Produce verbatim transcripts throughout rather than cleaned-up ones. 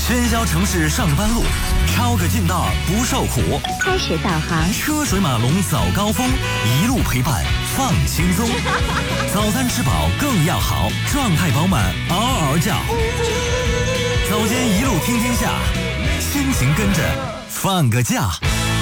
喧嚣城市上班路，抄个近道不受苦。 开始导航， 车水马龙早高峰，一路陪伴放轻松。早餐吃饱更要好，状态饱满嗷嗷叫。早间一路听天下，心情跟着放个假。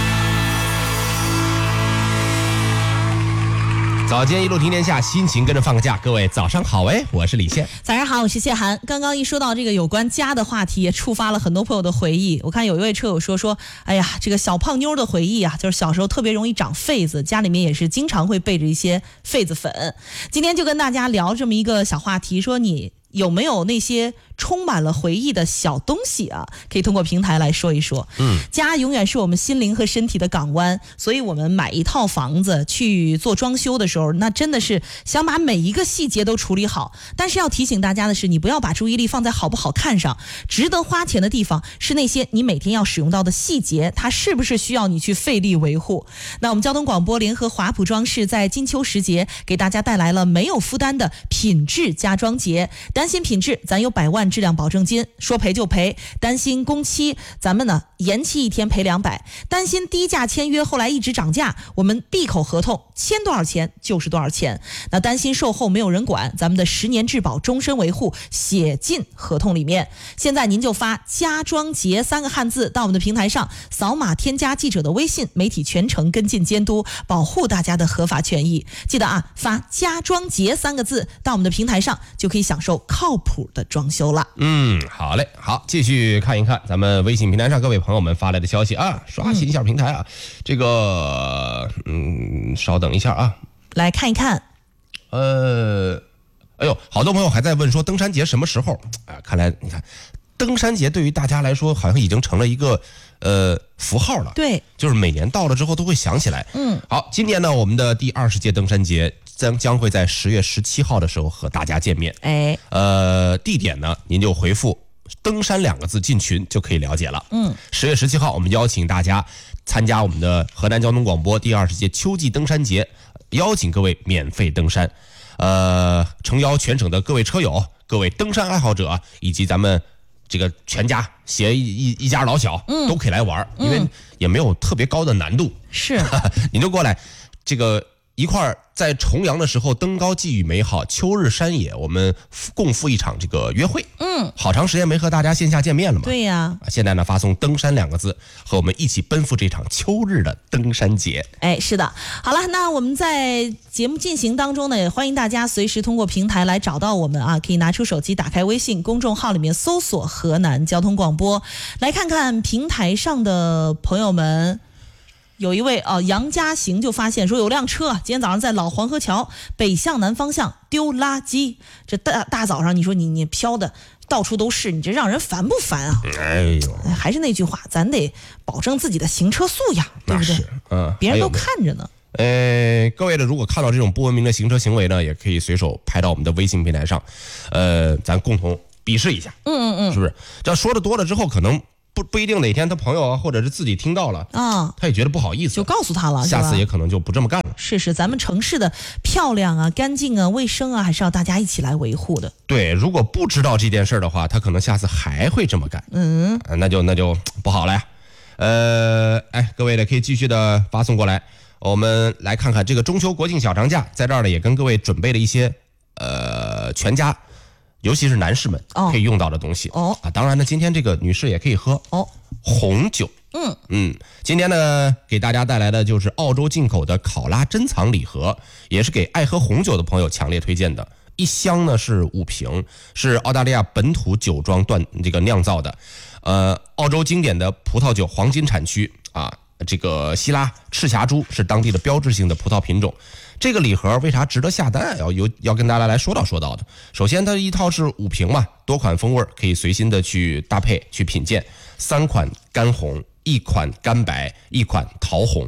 早间一路听天下，心情跟着放个假。各位早上好，哎，我是李现。 早上好，我是谢涵。刚刚一说到这个有关家的话题，也触发了很多朋友的回忆。我看有一位车友说说，哎呀，这个小胖妞的回忆啊，就是小时候特别容易长痱子，家里面也是经常会备着一些痱子粉。今天就跟大家聊这么一个小话题，说你有没有那些充满了回忆的小东西啊？可以通过平台来说一说。嗯，家永远是我们心灵和身体的港湾，所以我们买一套房子去做装修的时候，那真的是想把每一个细节都处理好。但是要提醒大家的是，你不要把注意力放在好不好看上，值得花钱的地方是那些你每天要使用到的细节，它是不是需要你去费力维护？那我们交通广播联合华普装饰在金秋时节给大家带来了没有负担的品质家装节。担心品质，咱有百万质量保证金，说赔就赔。担心工期，咱们呢延期一天赔两百。担心低价签约后来一直涨价，我们闭口合同，签多少钱就是多少钱。那担心售后没有人管，咱们的十年质保、终身维护写进合同里面。现在您就发家装节三个汉字到我们的平台上，扫码添加记者的微信，媒体全程跟进监督，保护大家的合法权益。记得啊，发家装节三个字到我们的平台上，就可以享受靠谱的装修了。 嗯，好嘞，好，继续看一看咱们微信平台上各位朋友们发来的消息啊，刷新一下平台啊，嗯、这个嗯，稍等一下啊， 来看一看。 呃，哎呦，好多朋友还在问说登山节什么时候啊？看来你看，登山节对于大家来说好像已经成了一个呃符号了。对，就是每年到了之后都会想起来。嗯，好，今年呢，我们的第二十届登山节将将会在十月十七号的时候和大家见面。哎，呃，地点呢，您就回复登山两个字进群就可以了解了。嗯，十月十七号我们邀请大家参加我们的河南交通广播第二十届秋季登山节，邀请各位免费登山。呃，诚邀全省的各位车友、各位登山爱好者以及咱们这个全家携一一一家老小、嗯、都可以来玩，因为也没有特别高的难度。是，你就过来，这个一块儿在重阳的时候登高寄予美好，秋日山野我们共赴一场这个约会。嗯，好长时间没和大家线下见面了嘛。对呀。现在呢，发送登山两个字，和我们一起奔赴这场秋日的登山节。 哎，是的。好了，那我们在节目进行当中呢，也欢迎大家随时通过平台来找到我们啊，可以拿出手机打开微信公众号里面搜索河南交通广播，来看看平台上的朋友们。有一位啊，杨家行就发现说有辆车今天早上在老黄河桥北向南方向丢垃圾，这大大早上你说你你飘的到处都是，你这让人烦不烦啊？哎呦，还是那句话，咱得保证自己的行车素养，对不对？嗯，别人都看着呢。 呃，各位呢，如果看到这种不文明的行车行为呢，也可以随手拍到我们的微信平台上，呃，咱共同鄙视一下。嗯嗯嗯，是不是？这说的多了之后，可能。不不一定哪天他朋友啊，或者是自己听到了啊，他也觉得不好意思， 就告诉他了， 下次也可能就不这么干了。 是是，咱们城市的漂亮啊、干净啊、卫生啊，还是要大家一起来维护的。 对，如果不知道这件事的话，他可能下次还会这么干。嗯，那就那就不好了呀。呃，哎，各位呢可以继续的发送过来，我们来看看这个中秋国庆小长假，在这儿呢也跟各位准备了一些呃全家。尤其是男士们可以用到的东西哦啊，当然呢，今天这个女士也可以喝哦红酒。嗯嗯，今天呢给大家带来的就是澳洲进口的考拉珍藏礼盒，也是给爱喝红酒的朋友强烈推荐的。一箱呢是五瓶，是澳大利亚本土酒庄锻这个酿造的，呃，澳洲经典的葡萄酒黄金产区啊。这个希拉赤霞珠是当地的标志性的葡萄品种。这个礼盒为啥值得下单？要有要跟大家来说道说道的。首先，它一套是五瓶嘛，多款风味可以随心的去搭配去品鉴。三款干红，一款干白，一款桃红。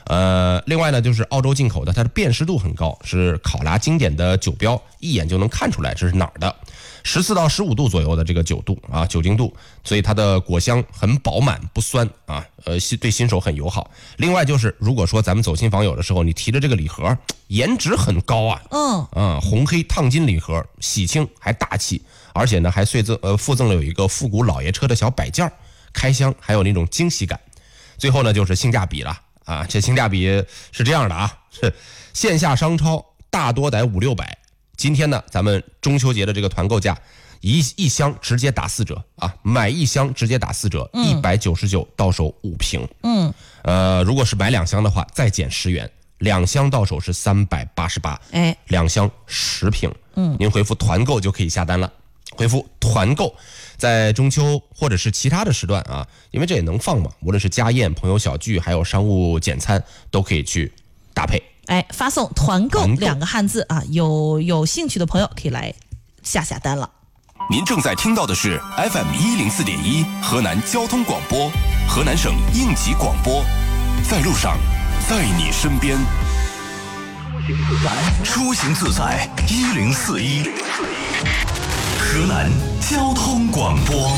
呃，另外呢，就是澳洲进口的，它的辨识度很高，是考拉经典的酒标，一眼就能看出来这是哪儿的。十四到十五度左右的这个酒度啊，酒精度，所以它的果香很饱满不酸啊，呃，对新手很友好。另外就是，如果说咱们走亲访友的时候，你提着这个礼盒，颜值很高啊， 嗯啊，红黑烫金礼盒，喜庆还大气，而且呢还随赠呃附赠了有一个复古老爷车的小摆件，开箱还有那种惊喜感。最后呢就是性价比了啊，这性价比是这样的啊，是线下商超大多得五六百。今天呢，咱们中秋节的这个团购价，一一箱直接打四折啊，买一箱直接打四折，一百九十九到手五瓶。 嗯， 呃，如果是买两箱的话，再减十元，两箱到手是三百八十八。 哎， 两箱十瓶。嗯，您回复团购就可以下单了。回复团购，在中秋或者是其他的时段啊，因为这也能放嘛，无论是家宴、朋友小聚，还有商务简餐，都可以去搭配。 哎，发送团购两个汉字啊，有有兴趣的朋友可以来下下单了。 您正在听到的是 F M 一零四点一河南交通广播，河南省应急广播，在路上，在你身边。出行自在一零四一，河南交通广播。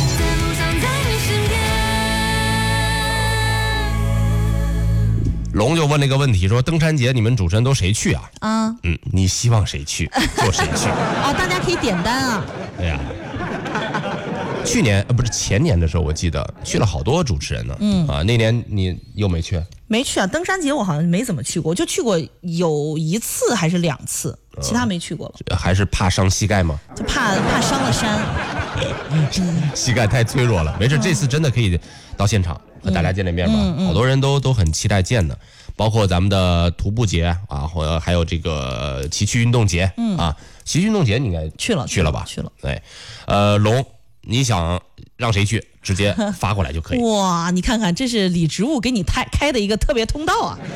龙就问了一个问题，说登山节你们主持人都谁去啊？ 啊， 嗯，你希望谁去就谁去。 哦，大家可以点单啊。 对呀、啊，去年呃不是前年的时候，我记得去了好多主持人呢。嗯啊，那年你又没去？ 没去啊，登山节我好像没怎么去过，就去过有一次还是两次，其他没去过了。 呃、还是怕伤膝盖吗？ 就怕怕伤了山， 膝盖太脆弱了。没事，这次真的可以到现场和大家见见面吧。 嗯嗯、 好多人都都很期待见的，包括咱们的徒步节啊，或者还有这个崎岖运动节、嗯、啊。崎岖运动节你应该去了去了吧？ 去了。 对，呃，龙，你想让谁去？直接发过来就可以。 哇，你看看，这是李植物给你开开的一个特别通道啊。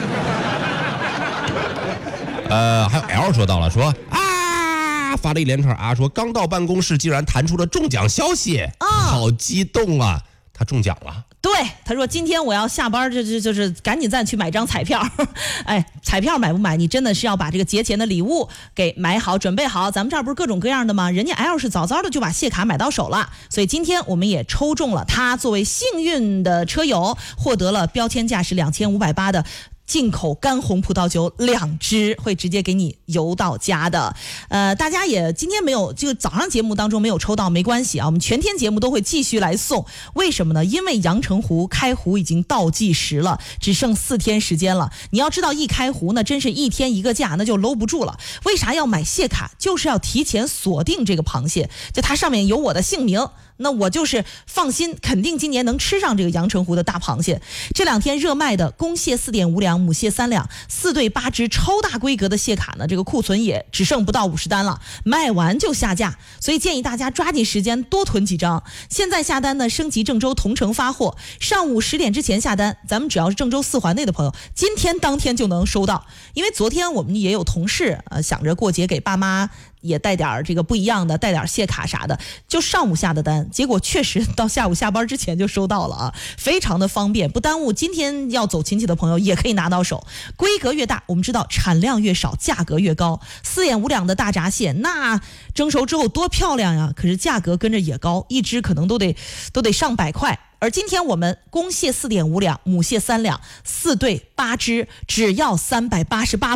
呃，还有 L 说到了，说啊，发了一连串啊，说刚到办公室竟然弹出了中奖消息，啊，好激动啊！他中奖了。 对，他说今天我要下班，这这就是赶紧再去买张彩票。哎，彩票买不买？你真的是要把这个节前的礼物给买好、准备好。咱们这儿不是各种各样的吗？人家 L 是早早的就把谢卡买到手了，所以今天我们也抽中了他作为幸运的车友，获得了标签价是两千五百八的进口干红葡萄酒两支，会直接给你邮到家的。呃，大家也今天没有这个早上节目当中没有抽到没关系啊，我们全天节目都会继续来送。为什么呢？因为阳澄湖开湖已经倒计时了，只剩四天时间了。你要知道一开湖呢，真是一天一个价，那就搂不住了。为啥要买蟹卡？就是要提前锁定这个螃蟹，就它上面有我的姓名。那我就是放心，肯定今年能吃上这个阳澄湖的大螃蟹。这两天热卖的公蟹四点五两，母蟹三两，四对八只超大规格的蟹卡呢，这个库存也只剩不到五十单了，卖完就下架，所以建议大家抓紧时间多囤几张。现在下单呢，升级郑州同城发货，上午十点之前下单，咱们只要是郑州四环内的朋友，今天当天就能收到。因为昨天我们也有同事呃想着过节给爸妈也带点这个不一样的，带点蟹卡啥的，就上午下的单，结果确实到下午下班之前就收到了啊，非常的方便，不耽误今天要走亲戚的朋友也可以拿到手。规格越大，我们知道产量越少，价格越高。四点五两的大闸蟹，那蒸熟之后多漂亮呀！可是价格跟着也高，一只可能都得都得上百块。而今天我们公蟹四点五两，母蟹三两，四对八只，只要三百八十八。